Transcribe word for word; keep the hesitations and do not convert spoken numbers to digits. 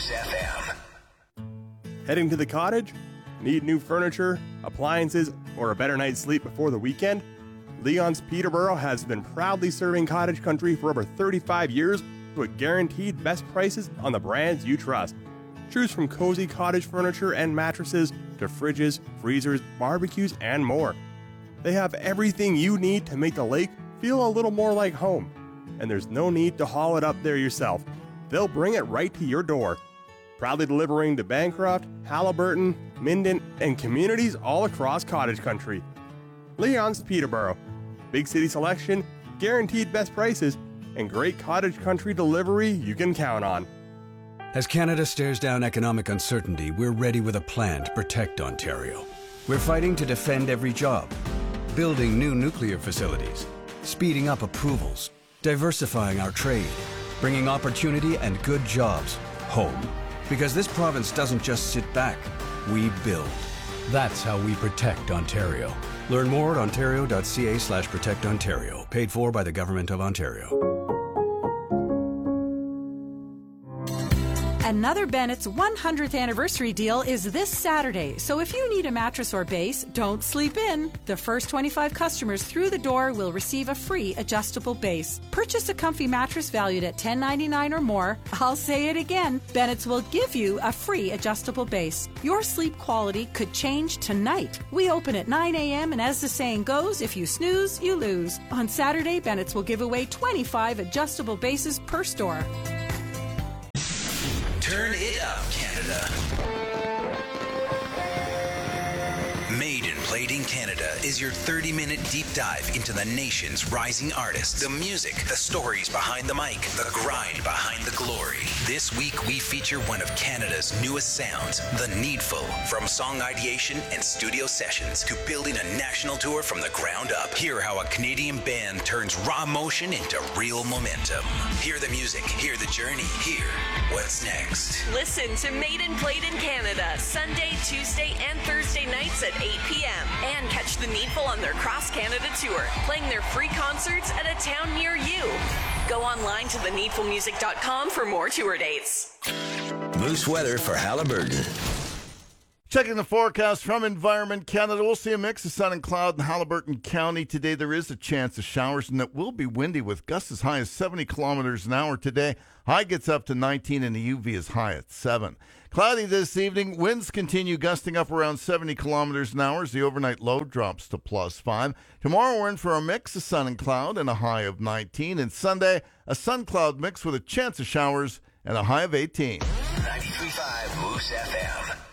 Moose F M. Heading to the cottage? Need new furniture, appliances, or a better night's sleep before the weekend? Leon's Peterborough has been proudly serving cottage country for over thirty-five years with guaranteed best prices on the brands you trust. Choose from cozy cottage furniture and mattresses to fridges, freezers, barbecues, and more. They have everything you need to make the lake feel a little more like home. And there's no need to haul it up there yourself. They'll bring it right to your door. Proudly delivering to Bancroft, Halliburton, Minden, and communities all across cottage country. Leon's Peterborough. Big city selection, guaranteed best prices, and great cottage country delivery you can count on. As Canada stares down economic uncertainty, we're ready with a plan to protect Ontario. We're fighting to defend every job, building new nuclear facilities, speeding up approvals, diversifying our trade, bringing opportunity and good jobs home. Because this province doesn't just sit back, we build. That's how we protect Ontario. Learn more at ontario.ca slash protect Ontario. Paid for by the Government of Ontario. Another Bennett's one hundredth anniversary deal is this Saturday, so if you need a mattress or base, don't sleep in. The first twenty-five customers through the door will receive a free adjustable base. Purchase a comfy mattress valued at ten ninety-nine or more. I'll say it again, Bennett's will give you a free adjustable base. Your sleep quality could change tonight. We open at nine a.m. and as the saying goes, if you snooze, you lose. On Saturday, Bennett's will give away twenty-five adjustable bases per store. Turn it up, Canada. Made and Played in Canada is your thirty-minute deep dive into the nation's rising artists, the music, the stories behind the mic, the grind behind the glory. This week, we feature one of Canada's newest sounds, The Needful. From song ideation and studio sessions to building a national tour from the ground up. Hear how a Canadian band turns raw emotion into real momentum. Hear the music, hear the journey, hear what's next. Listen to Made and Played in Canada, Sunday, Tuesday, and Thursday nights at eight p.m. And catch The Needful on their Cross Canada tour, playing their free concerts at a town near you. Go online to the needful music dot com for more tour dates. Moose weather for Halliburton. Checking the forecast from Environment Canada, we'll see a mix of sun and cloud in Halliburton County today. There is a chance of showers, and it will be windy with gusts as high as seventy kilometers an hour today. High gets up to nineteen, and the U V is high at seven. Cloudy this evening. Winds continue gusting up around seventy kilometers an hour as the overnight low drops to plus five. Tomorrow we're in for a mix of sun and cloud and a high of nineteen. And Sunday, a sun-cloud mix with a chance of showers and a high of eighteen. ninety-three point five Moose F M.